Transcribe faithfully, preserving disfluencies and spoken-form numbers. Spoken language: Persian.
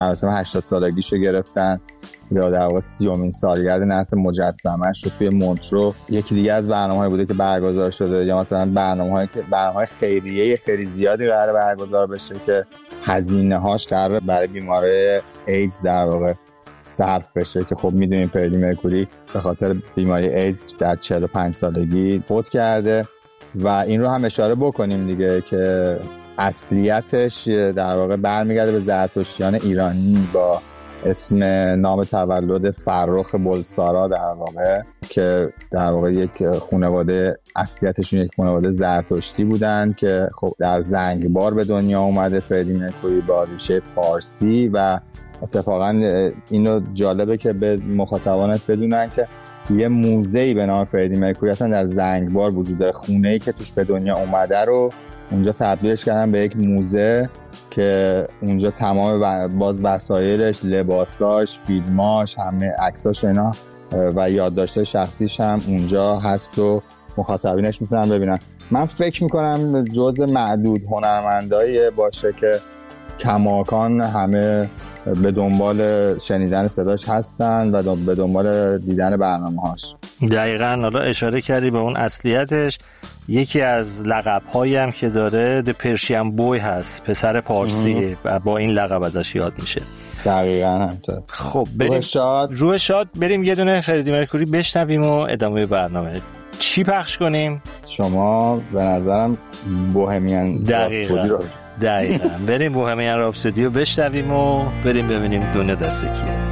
مراسم هشتاد سالگیشو گرفتن یا در واقع سیومین سالگرد نصب مجسمه‌اش رو توی مونترو. یکی دیگه از برنامه‌های بوده که برگزار شده، یا مثلا برنامه‌هایی که برنامه‌های خیریه خیلی زیادی قراره برگزار بشه که هزینه‌هاش قراره برای بیماری ایدز در واقع صرف بشه، که خب میدونیم فردی مرکوری به خاطر بیماری ایدز در چهل و پنج سالگی فوت کرده. و این رو هم اشاره بکنیم دیگه که اصلیتش در واقع برمیگرده به زرتشتیان ایرانی با اسم نام تولد فرخ بلسارا در واقع، که در واقع یک خانواده اصلیتشون یک خانواده زرتشتی بودن که خب در زنگبار به دنیا اومده فردی مرکوری با ریشه پارسی. و اتفاقا اینو جالبه که به مخاطبانت بدونن که یه موزه‌ای به نام فردی مرکوری اصلا در زنگبار وجود داره. خونه‌ای که توش به دنیا اومده رو اونجا تبدیلش کردن به یک موزه که اونجا تمام باز وسایلش، لباساش، فیلماش، همه عکساش اینا و یادداشت‌های شخصیش هم اونجا هست و مخاطبینش میتونن ببینن. من فکر میکنم جزء معدود هنرمندایی باشه که کماکان همه به دنبال شنیدن صداش هستن و به دنبال دیدن برنامه‌هاش. دقیقاً. حالا اشاره کردی به اون اصلیتش. یکی از لقب‌هایی هم که داره د پرشین بوی هست، پسر پارسی، و با این لقب ازش یاد میشه. دقیقاً همینطور. خب بریم روح شاد. روح شاد بریم یه دونه فردی مرکوری بشنویم و ادامه برنامه. چی پخش کنیم؟ شما به نظرم بوهمیان رابسودی رو دقیقاً بریم بوهمیان رابسودی رو بشنویم و بریم ببینیم دنیا دست کیه.